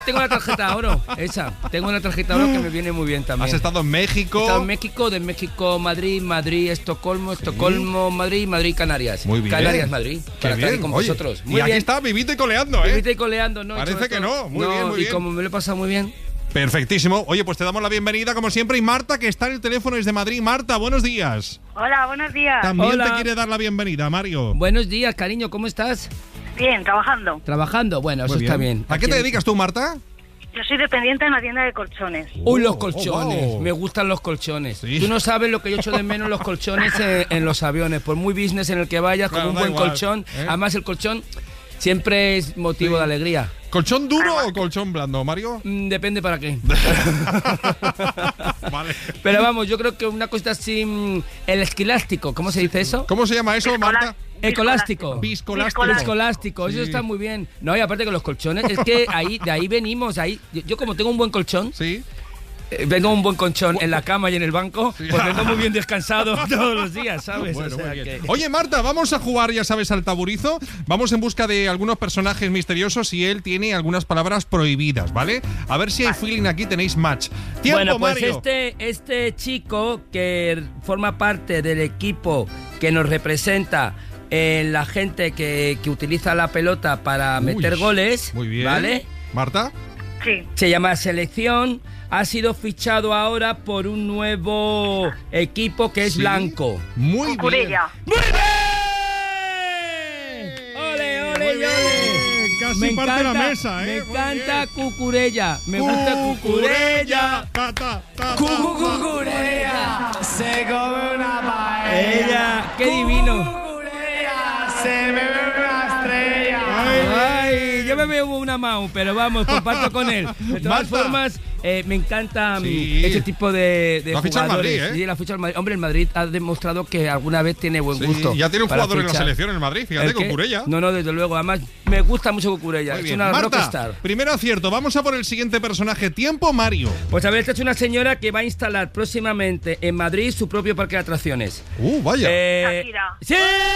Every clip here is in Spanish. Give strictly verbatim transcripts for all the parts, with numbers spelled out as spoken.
Tengo la tarjeta oro, esa. Tengo una tarjeta oro que me viene muy bien también. ¿Has estado en México? He estado en México, de México, Madrid, Madrid, Estocolmo, Estocolmo, ¿Sí? Madrid, Madrid, Canarias. Muy bien. Canarias, Madrid. Qué para bien. estar con Oye, vosotros. Muy y bien. aquí está vivito y coleando, ¿eh? Vivito y coleando, ¿no? Parece que no. Muy no, bien, muy y bien. como me lo he pasado muy bien. Perfectísimo. Oye, pues te damos la bienvenida, como siempre. Y Marta, que está en el teléfono desde Madrid. Marta, buenos días. Hola, buenos días. También Hola. te quiere dar la bienvenida, Mario. Buenos días, cariño, ¿cómo estás? Bien, trabajando. ¿Trabajando? Bueno, Muy eso está bien. ¿A qué te dedicas tú, Marta? Yo soy dependiente en una tienda de colchones. Uy, los Oh, colchones. oh, wow. Me gustan los colchones. Sí. Tú no sabes lo que yo echo de menos los colchones en, en los aviones. Por muy business en el que vayas, Claro, con un da buen igual, colchón. ¿eh? Además, el colchón siempre es motivo Sí. de alegría. ¿Colchón duro o colchón blando, Mario? Mm, depende para qué. Vale. Pero vamos, yo creo que una cosa así, mm, el esquilástico, ¿cómo se dice eso? ¿Cómo se llama eso, Viscola- Marta? Ecolástico. Viscolástico. Viscolástico, eso Sí. está muy bien. No, y aparte que los colchones, es que ahí, de ahí venimos, ahí. Yo, yo como tengo un buen colchón, Sí. eh, vengo un buen colchón en la cama y en el banco, Sí. pues vengo muy bien descansado todos los días, ¿sabes? Bueno, O sea muy bien. que- Oye, Marta, vamos a jugar, ya sabes, al taburizo. Vamos en busca de algunos personajes misteriosos y él tiene algunas palabras prohibidas, ¿vale? A ver si hay feeling aquí, tenéis match. ¡Tiempo, Bueno, pues Mario! este, este chico que forma parte del equipo que nos representa en la gente que, que utiliza la pelota para Uy, meter goles, Muy bien. ¿vale? ¿Marta? Sí. Se llama Selección, ha sido fichado ahora por un nuevo equipo que es Sí. blanco. Muy bien. Cucurella. ¡Muy bien! ¡Ole, ole, Muy y bien. ole! Casi Me parte encanta, la mesa, ¿eh? Me Muy encanta bien. Cucurella, me gusta Cucurella. Ta, ta, ta, ta, Cucurella. Se come una paella. Ella, qué divino. Cucurella, se bebe una estrella. Ay, yo me veo una Mau, pero vamos, comparto con él. De todas Marta. formas, eh, me encanta mm, Sí. este tipo de, de Lo ha fichado el jugadores. Madrid, ¿eh? Sí, la ficha el Madrid. Hombre, el Madrid ha demostrado que alguna vez tiene buen Sí, gusto. ya tiene un para jugador en la fichar. selección en el Madrid, fíjate, ¿El qué? Cucurella. No, no, desde luego. Además, me gusta mucho Cucurella. Muy Es bien. una Marta, rockstar. primero acierto. Vamos a por el siguiente personaje. Tiempo, Mario. Pues a ver, esta es una señora que va a instalar próximamente en Madrid su propio parque de atracciones. Uh, vaya. Eh, Shakira. ¡Sí!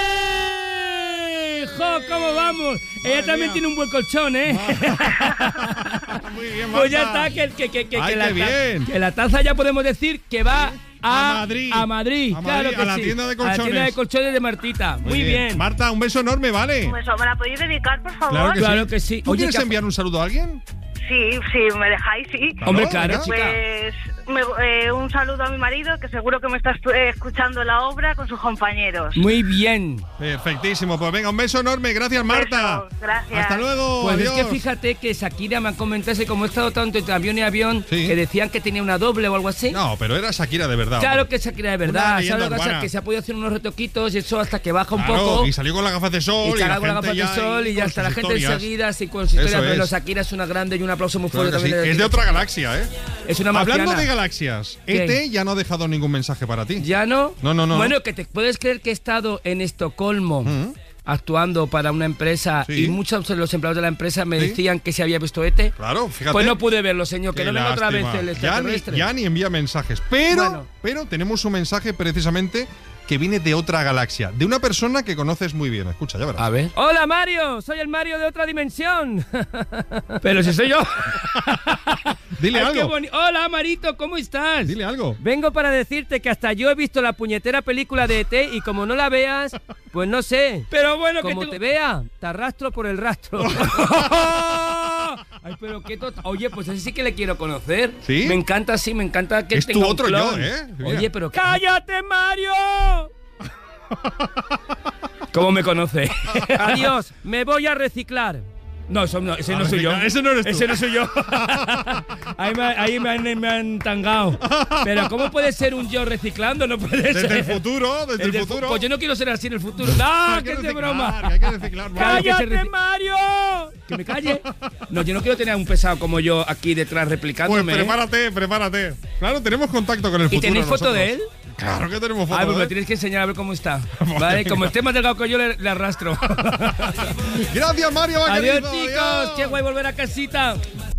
¡Jo, cómo vamos! Ella también mía. tiene un buen colchón, ¿eh? Muy bien, Pues ya Marta. está, que, que, que, que, Ay, que la, qué ta- bien. que la taza ya podemos decir que va a, A Madrid. A Madrid, A claro Madrid, que a la sí. tienda de A la tienda colchones. de colchones de Martita. Muy, bien. Marta, un beso enorme, ¿vale? Pues, ¿me la podéis dedicar, por favor? Claro que Claro sí. que sí. ¿Tú Oye, quieres ¿qué ha- enviar un saludo a alguien? Sí, sí, me dejáis, sí. Hombre, Claro, claro, venga. chica. Pues me- eh, un saludo a mi marido, que seguro que me está estu- eh, escuchando la obra con sus compañeros. Muy bien. Perfectísimo. Pues venga, un beso enorme. Gracias, Marta. Besos, gracias. Hasta luego. Pues adiós. es que fíjate que Shakira me han comentado, ese, como he estado tanto entre avión y avión, Sí. que decían que tenía una doble o algo así. No, pero era Shakira de verdad. Claro hombre. que Shakira de Una verdad. leyenda ¿Sabes lo que pasa? urbana. Que se ha podido hacer unos retoquitos y eso hasta que baja un Claro, poco. y salió con las gafas de sol. Y la está con las gente gafas de ya sol ahí y ya con está la sus gente historias. enseguida así con su Eso historia. Pero es. Shakira es una grande y un aplauso muy Claro fuerte que sí. también. Es de otra galaxia, ¿eh? Es una marciana. Hablando de galaxias, ¿Qué? E T ya no ha dejado ningún mensaje para ti. ¿Ya no? No, no, no. Bueno, que te puedes creer que he estado en Estocolmo Mm. actuando para una empresa Sí. y muchos de los empleados de la empresa me Sí. decían que se había visto E T. Claro, fíjate. Pues no pude verlo, señor, que Qué no venga otra vez lástima. el ya, ni, extraterrestre. ya ni envía mensajes. Pero, Bueno. pero tenemos un mensaje precisamente que viene de otra galaxia, de una persona que conoces muy bien. Escucha, ya verás. A ver. Hola, Mario. Soy el Mario de otra dimensión. Pero si soy yo. Dile Ay, algo. qué boni- Hola, Marito, ¿cómo estás? Dile algo. Vengo para decirte que hasta yo he visto la puñetera película de E T y como no la veas, pues no sé. Pero bueno, como que tú- te vea, te arrastro por el rastro. Ay, pero qué tot- Oye, pues ese sí que le quiero conocer. ¿Sí? Me encanta, sí, me encanta que Es tu tenga un otro clon. yo, ¿eh? Mira. Oye, pero ¡cállate, Mario! ¿Cómo me conoce? Adiós, me voy a reciclar. No, eso no, ese A no soy yo. reciclar, ese no eres tú. Ese no soy yo. ahí me, ahí me han, me han tangado. Pero ¿cómo puede ser un yo reciclando? No puede ser. Desde el futuro, desde el, del futuro. fu- Pues yo no quiero ser así en el futuro. ¡No, Hay que que es de reciclar, broma! que hay que reciclar, Mario. ¡Cállate, Hay que reci- Mario! ¿Que me calle? No, yo no quiero tener a un pesado como yo aquí detrás replicándome. Pues prepárate, prepárate. Claro, tenemos contacto con el ¿Y futuro. tenéis foto nosotros. de él? Claro que tenemos foto. Ah, pues ¿eh? me tienes que enseñar a ver cómo está. Vale, como esté más delgado que yo, le, le arrastro. Gracias, Mario. Adiós, querido, chicos. adiós. Qué guay volver a casita.